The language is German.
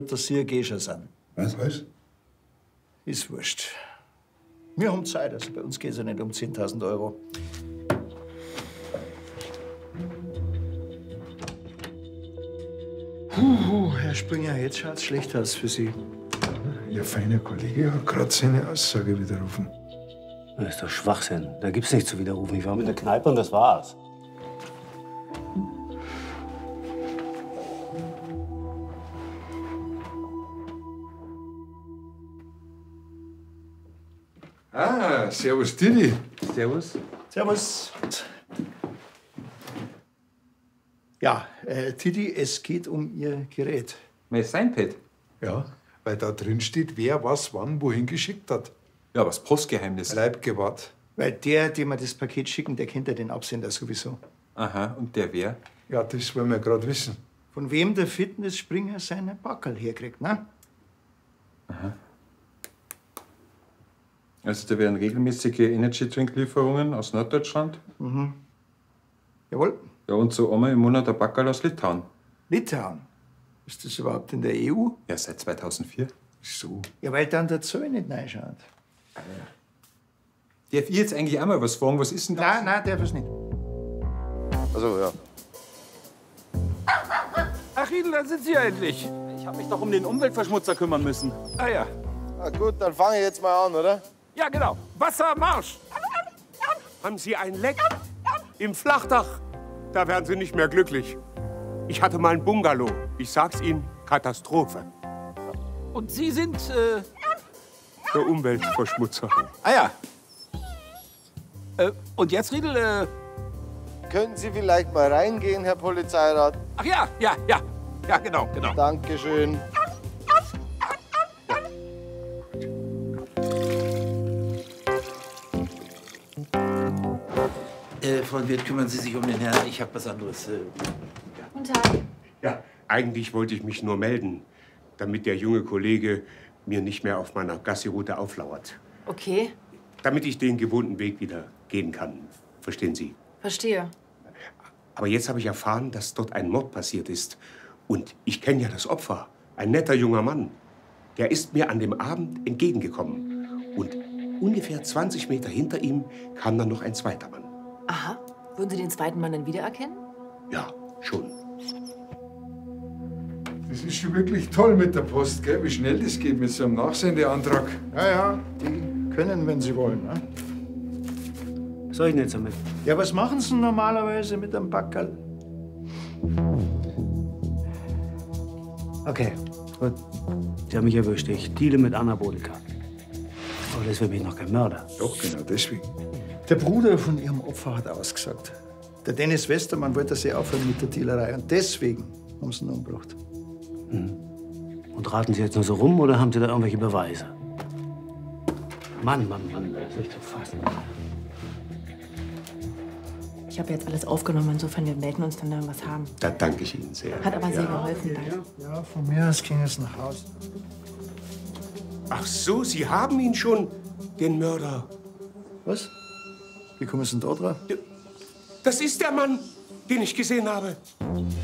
dass Sie ein Gescher sind. Was? Ist wurscht. Wir haben Zeit, also bei uns geht es ja nicht um 10.000 Euro. Herr Springer, jetzt schaut's schlecht aus für Sie. Ihr feiner Kollege hat gerade seine Aussage widerrufen. Das ist doch Schwachsinn. Da gibt's nichts zu widerrufen. Ich war mit der Kneipe und das war's. Ah, servus Didi. Servus. Servus. Ja, Titi, es geht um Ihr Gerät. Mein Seinpad? Ja, weil da drin steht, wer was wann wohin geschickt hat. Ja, was Postgeheimnis. Leibgewahrt. Weil der, dem wir das Paket schicken, der kennt ja den Absender sowieso. Aha, und der wer? Ja, das wollen wir gerade wissen. Von wem der Fitnessspringer seine Backerl herkriegt, ne? Aha. Also da werden regelmäßige Energy-Drink-Lieferungen aus Norddeutschland. Mhm. Jawohl. Ja, und so einmal im Monat ein Backerl aus Litauen. Litauen? Ist das überhaupt in der EU? Ja, seit 2004. So. Ja, weil dann der Zoll nicht reinschaut. Darf ich jetzt eigentlich auch mal was fragen? Was ist denn das? Nein, darf es nicht. Also ja. Ach, Riedel, da sind Sie ja endlich. Ich habe mich doch um den Umweltverschmutzer kümmern müssen. Ah ja. Na gut, dann fange ich jetzt mal an, oder? Ja, genau. Wassermarsch. Haben Sie ein Leck im Flachdach? Da werden Sie nicht mehr glücklich. Ich hatte mal ein Bungalow. Ich sag's Ihnen, Katastrophe. Und Sie sind, der Umweltverschmutzer. Ah ja. Und jetzt, Riedel, Könnten Sie vielleicht mal reingehen, Herr Polizeirat? Ach ja, genau. Dankeschön. Frau Wirt, kümmern Sie sich um den Herrn. Ich habe was anderes. Guten Tag. Ja, eigentlich wollte ich mich nur melden, damit der junge Kollege mir nicht mehr auf meiner Gassi-Route auflauert. Okay, Damit ich den gewohnten Weg wieder gehen kann. Verstehen Sie? verstehe. Aber jetzt habe ich erfahren, dass dort ein Mord passiert ist. Und ich kenne ja das Opfer. Ein netter junger Mann. Der ist mir an dem Abend entgegengekommen. Und ungefähr 20 Meter hinter ihm kam dann noch ein zweiter Mann. Aha. Würden Sie den zweiten Mann dann wiedererkennen? Ja, schon. Das ist schon wirklich toll mit der Post, gell? Wie schnell das geht mit so einem Nachsendeantrag. Ja, die können, wenn sie wollen. Ne? was soll ich denn jetzt damit? Ja, was machen Sie normalerweise mit einem Backerl? Okay, gut. Sie haben mich erwischt. Ich deale mit Anabolika. Aber das ist für mich noch kein Mörder. Doch, genau deswegen. Der Bruder von Ihrem Opfer hat ausgesagt. Der Dennis Westermann wollte sie aufhören mit der Dealerei. Und deswegen haben sie ihn umgebracht. Und raten Sie jetzt nur so rum oder haben Sie da irgendwelche Beweise? Mann, das ist nicht zu fassen. Ich habe jetzt alles aufgenommen. Insofern, wir melden uns dann, wenn wir was haben. Da danke ich Ihnen sehr. Hat aber sehr geholfen, danke. Ja, von mir aus ging es nach Hause. Ach so, Sie haben ihn schon, den Mörder. Was? Wie kommen Sie denn da drauf? Das ist der Mann, den ich gesehen habe.